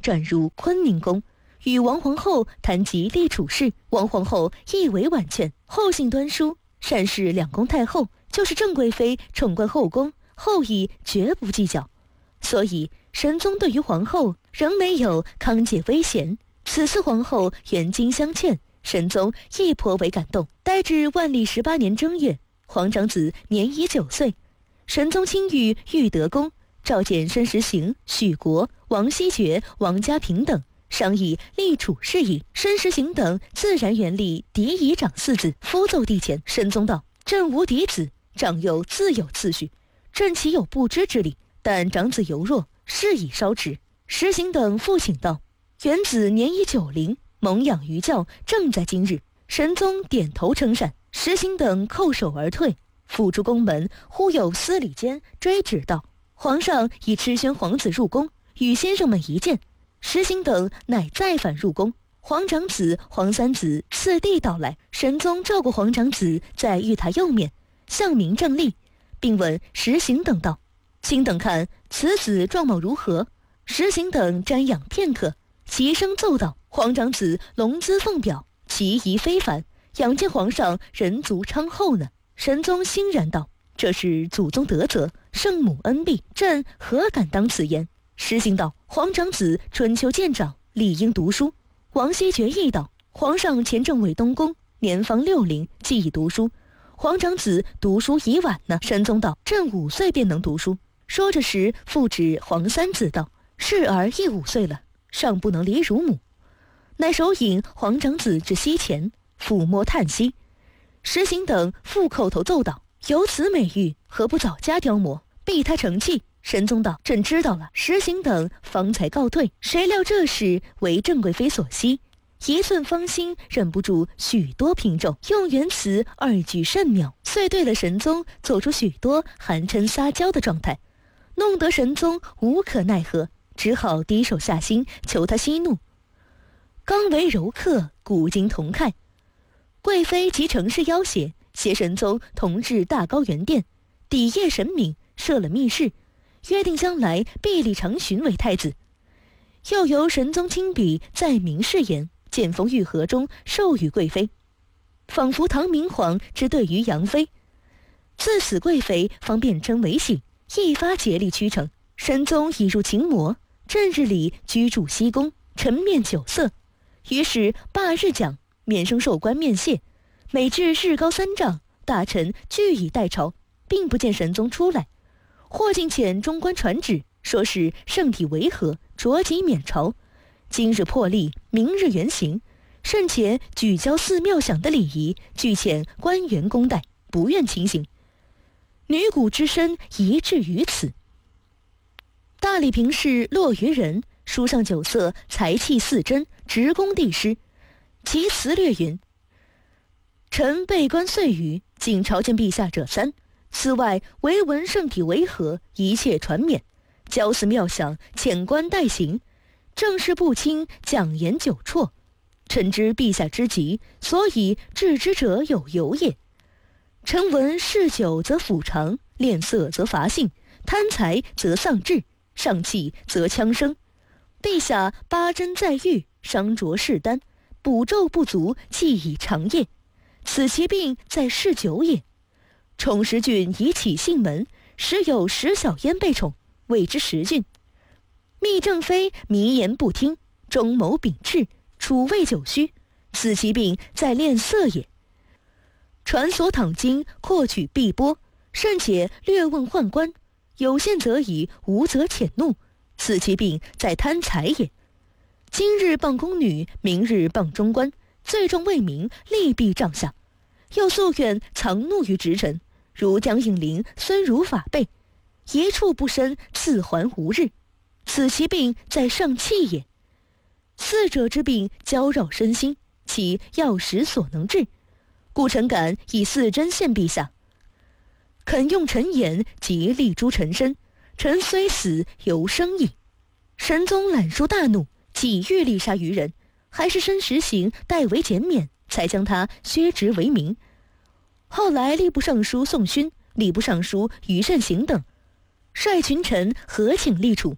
转入坤宁宫，与王皇后谈及立储事。王皇后亦为婉劝，后信端书，善事两宫太后，就是郑贵妃宠冠后宫，后亦绝不计较。所以神宗对于皇后仍没有康解危险。此次皇后援京相劝，神宗亦颇为感动。待至万历18年正月，皇长子年已9岁，神宗亲谕裕德宫，召见申时行、许国、王希爵、王家平等，商议立储事宜。申时行等自然原立嫡姨长4字，夫奏帝前。神宗道：朕无嫡子，长幼自有次序，朕岂有不知之理？但长子犹弱，事已稍迟。时行等复请道：元子年已90，蒙养于教，正在今日。神宗点头称善，时行等叩首而退。复出宫门，忽有司礼监追旨道：皇上已敕宣皇子入宫，与先生们一见。时行等乃再返入宫，皇长子、皇三子次第到来。神宗召过皇长子在御台右面，向明正立，并问时行等道：卿等看此子状貌如何？时行等瞻仰片刻，齐声奏道：皇长子龙姿凤表，奇仪非凡，仰见皇上人族昌厚呢。神宗欣然道：这是祖宗德泽，圣母恩庇，朕何敢当此言？时行道：皇长子春秋渐长，理应读书。王希爵亦道：皇上前正为东宫，年方60，既已读书，皇长子读书已晚呢。神宗道：朕5岁便能读书。说着时，复指皇三子道：是儿亦5岁了，尚不能离乳母。乃手引皇长子至膝前，抚摸叹息。时行等复叩头奏道：有此美玉，何不早加雕磨，避他成器？神宗道：朕知道了。时行等方才告退，谁料这事为郑贵妃所悉，一寸芳心，忍不住许多评咒，用元词2句甚妙，遂对了神宗做出许多寒嗔撒娇的状态，弄得神宗无可奈何，只好低手下心求他息怒。刚为柔客，古今同慨。贵妃即乘势要挟，携神宗同至大高原殿，抵谒神明，设了密室，约定将来必立长询为太子。又由神宗亲笔在明誓言，建封玉盒中授予贵妃，仿佛唐明皇之对于杨妃。自此贵妃方便称为喜，一发竭力驱成。神宗已入情魔，正日里居住西宫，沉面酒色，于是罢日讲，免生授官面谢。每至日高3丈，大臣俱以待朝，并不见神宗出来。或竟遣中官传旨，说是圣体违和，着即免朝。今日破例，明日原刑，甚且举交寺庙享的礼仪，俱遣官员公代，不愿轻行。女蛊之身宜至于此。大理评事骆于人，书上酒色，才气4真，直攻帝师。其词略云：臣被官岁余，仅朝见陛下者3，此外唯闻圣体违和，一切传免。交寺庙享，遣官代行，政事不清，讲言久辍。臣知陛下之急，所以治之者有由也。臣闻嗜酒则腐肠，恋色则乏性，贪财则丧志，上气则枪声。陛下8针在狱，伤着士丹，补咒不足，气以长夜。此其病在嗜酒也。宠食郡以起信门，时有10小燕被宠，谓之10郡。密正妃迷言不听，中谋秉斥，处谓酒虚，此其病在恋色也。传所躺经，扩取必剥，甚且略问宦官，有限则以，无则遣怒，此其病在贪财也。今日谤宫女，明日谤中官，罪状未明，利弊帐下。又夙愿藏怒于直臣，如江应麟、孙儒法备，一处不伸，自还无日，此其病在上气也。四者之病交扰身心，其药食所能治，故臣敢以4针献陛下，肯用臣言，即立诛臣身，臣虽死犹生矣。神宗览书大怒，即欲力杀于人，还是申时行代为减免，才将他削职为民。后来吏部尚书宋勋、礼部尚书于慎行等率群臣合请立储，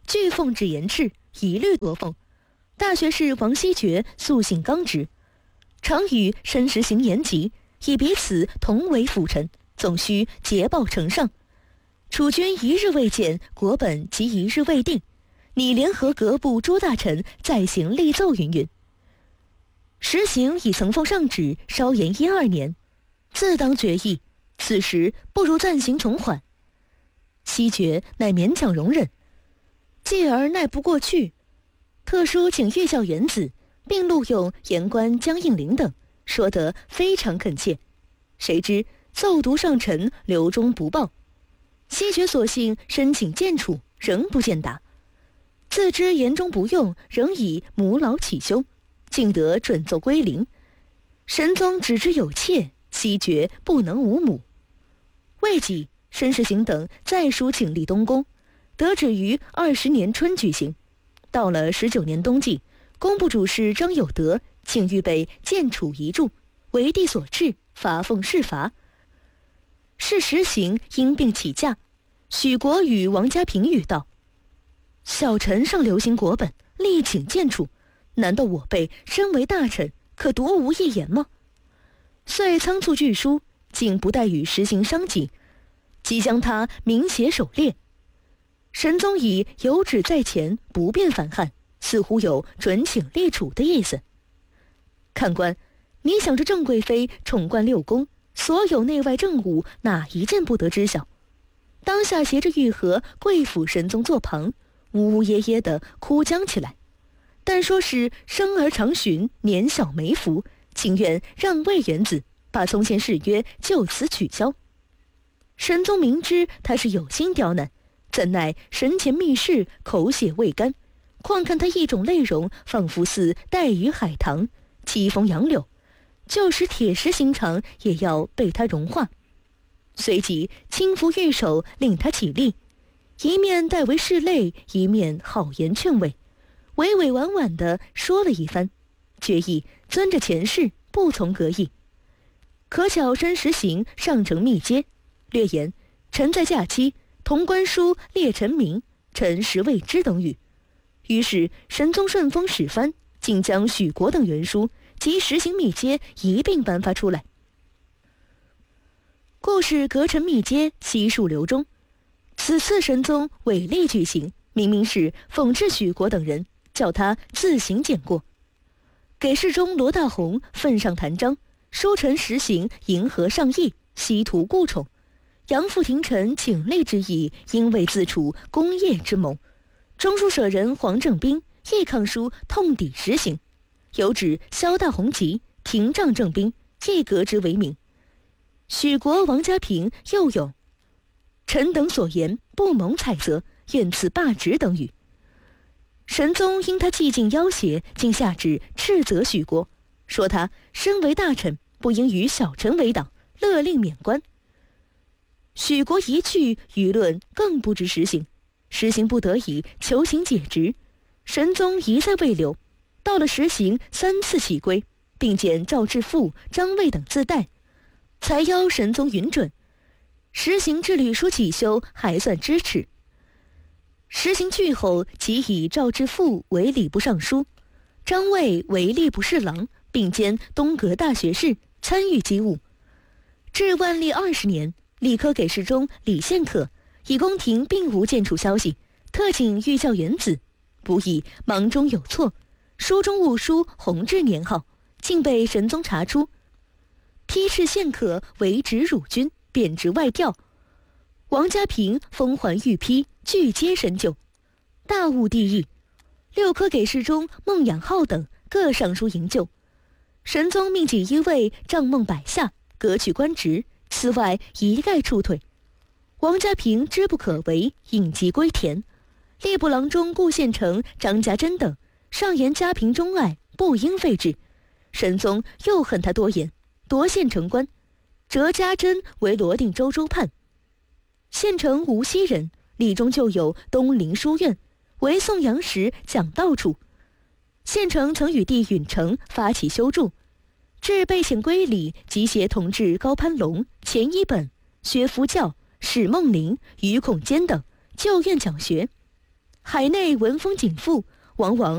拒奉旨严斥，一律夺奉。大学士王希爵素性刚直，常与申时行言及，以彼此同为辅臣，总须捷报呈上。楚军一日未见，国本即一日未定。你联合各部诸大臣，再行立奏云云。时行已曾奉上旨，稍延1-2年，自当决议。此时不如暂行从缓。希爵乃勉强容忍，继而耐不过去，特书请御教元子，并录用言官江应麟等，说得非常恳切。谁知奏读上臣，留中不报。希爵索性申请见处，仍不见答。自知言中不用，仍以母老乞修，竟得准奏归陵。神宗只知有妾，希爵不能无母。未几，申时行等再书请立东宫，得旨于20年春举行。到了19年冬季，工部主事张有德请预备建楚遗著，为帝所敕，罚奉事罚。是时行因病起驾，许国与王家平语道：小臣尚留心国本，力请建楚，难道我辈身为大臣，可独无一言吗？遂仓促具书，竟不待与时行商议，即将他明写首列。神宗以有旨在前，不便反汉，似乎有准请立储的意思。看官，你想着郑贵妃宠冠6宫，所有内外政务哪一件不得知晓？当下携着玉盒，贵府神宗坐旁，呜呜咽咽地哭将起来。但说是生儿长寻，年小没福，情愿让位元子，把从前誓约就此取消。神宗明知他是有心刁难，怎奈神前密誓，口血未干，况看他一种泪容，仿佛似带鱼海棠，凄风杨柳，就是铁石心肠，也要被他融化。随即轻扶玉手，令他起立，一面代为拭泪，一面好言劝慰，委委婉婉地说了一番，决意遵着前事，不从隔议。可巧申时行上呈密笈，略言臣在假期，潼关书列臣名，臣实未知等语。于是神宗顺风使帆，竟将许国等元书及实行密笈一并颁发出来。故事隔陈密笈，悉数留中。此次神宗违例举行，明明是讽刺许国等人，叫他自行检过。给事中罗大鸿奉上弹章，书臣实行迎合上意，希图顾宠。杨复廷臣请立之意，因为自处功业之谋。中书舍人黄正斌亦抗书痛抵实行，有指萧大鸿疾廷杖正兵，亦革之为名。许国王家平又有臣等所言不蒙采责，愿赐罢职等语。神宗因他既尽要挟，竟下旨斥责许国，说他身为大臣，不应与小臣为党，勒令免官。许国一去，舆论更不知实行，实行不得已求行解职。神宗一再未留，到了实行3次起归，并见赵志富、张卫等自带，才邀神宗允准。实行至吕书起修，还算支持。实行去后，即以赵志富为礼部尚书，张卫为吏部侍郎，并兼东阁大学士，参与机务。至万历20年，立科给事中李献可以宫廷并无建储消息，特请御教元子，不意忙中有错，书中误书弘治年号，竟被神宗查出，批斥献可为直辱军，贬职外调。王家平封还御批，俱皆深究，大误帝意。6科给事中孟养浩等各上书营救。神宗命锦衣卫帐孟百下，革去官职，此外一概处退。王家平知不可为，隐疾归田。吏部郎中顾献成、张家珍等上言家平钟爱，不应废置。神宗又恨他多言，夺献成官，折家珍为罗定州州判。献成无锡人，里中就有东林书院，为宋阳时讲道处。献成曾与弟允成发起修筑，至被遣归里，即携同治高攀龙、钱一本、薛夫教、史梦麟、于孔坚等就院讲学。 海内文风景富，往往